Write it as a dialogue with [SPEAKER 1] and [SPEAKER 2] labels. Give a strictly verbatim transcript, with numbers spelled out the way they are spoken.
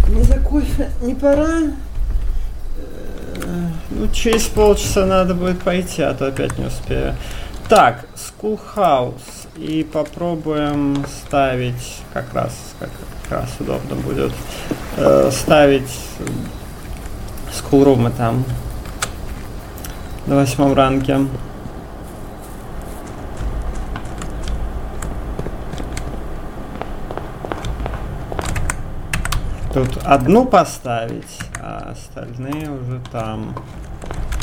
[SPEAKER 1] Не за кофе не пора. Ну, через полчаса надо будет пойти, а то опять не успею. Так, Schoolhouse. И попробуем ставить, как раз, как, как раз удобно будет, э, ставить Schoolroom там на восьмом ранге. Тут одну поставить, а остальные уже там.